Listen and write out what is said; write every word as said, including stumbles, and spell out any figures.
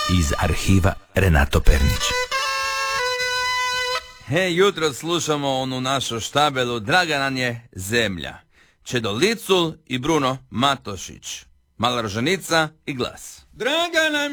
iz arhiva Renato Pernić. He, jutro slušamo onu našu štabelu Draga nam je zemlja. Čedo Licul i Bruno Matošić. Mala Rožanica i Glas. Draga nam